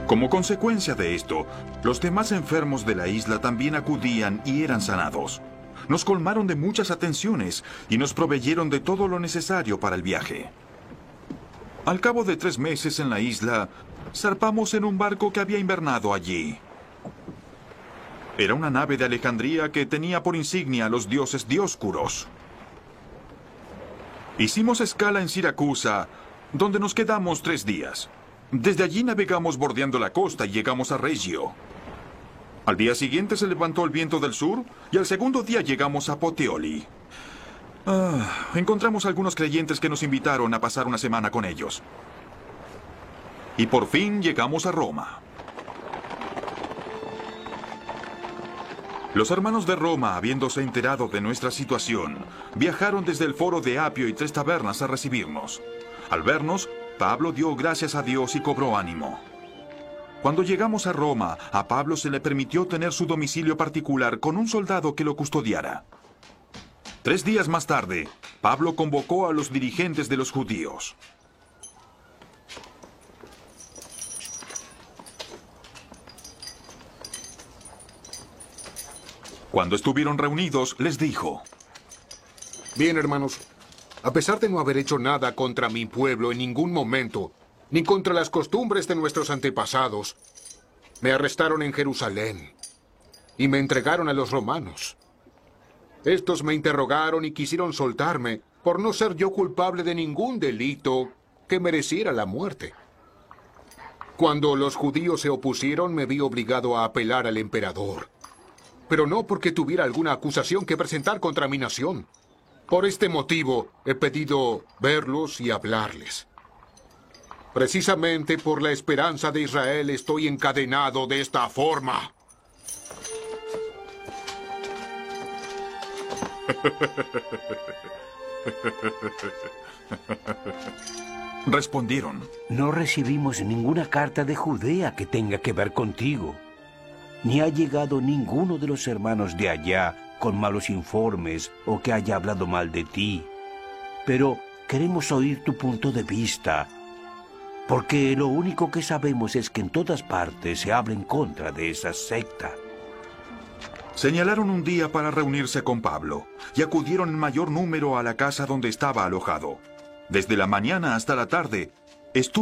Como consecuencia de esto, los demás enfermos de la isla también acudían y eran sanados. Nos colmaron de muchas atenciones y nos proveyeron de todo lo necesario para el viaje. Al cabo de 3 meses en la isla, zarpamos en un barco que había invernado allí. Era una nave de Alejandría que tenía por insignia a los dioses Dioscuros. Hicimos escala en Siracusa, donde nos quedamos 3 días. Desde allí navegamos bordeando la costa y llegamos a Regio. Al día siguiente se levantó el viento del sur y al segundo día llegamos a Puteoli. Encontramos algunos creyentes que nos invitaron a pasar una semana con ellos. Y por fin llegamos a Roma. Los hermanos de Roma, habiéndose enterado de nuestra situación, viajaron desde el foro de Apio y 3 tabernas a recibirnos. Al vernos, Pablo dio gracias a Dios y cobró ánimo. Cuando llegamos a Roma, a Pablo se le permitió tener su domicilio particular con un soldado que lo custodiara. 3 días más tarde, Pablo convocó a los dirigentes de los judíos. Cuando estuvieron reunidos, les dijo: Bien, hermanos, a pesar de no haber hecho nada contra mi pueblo en ningún momento, ni contra las costumbres de nuestros antepasados, me arrestaron en Jerusalén y me entregaron a los romanos. Estos me interrogaron y quisieron soltarme por no ser yo culpable de ningún delito que mereciera la muerte. Cuando los judíos se opusieron, me vi obligado a apelar al emperador, pero no porque tuviera alguna acusación que presentar contra mi nación. Por este motivo he pedido verlos y hablarles. Precisamente por la esperanza de Israel estoy encadenado de esta forma. Respondieron: No recibimos ninguna carta de Judea que tenga que ver contigo, ni ha llegado ninguno de los hermanos de allá con malos informes o que haya hablado mal de ti. Pero queremos oír tu punto de vista, porque lo único que sabemos es que en todas partes se habla en contra de esa secta. Señalaron un día para reunirse con Pablo y acudieron en mayor número a la casa donde estaba alojado. Desde la mañana hasta la tarde, estuvo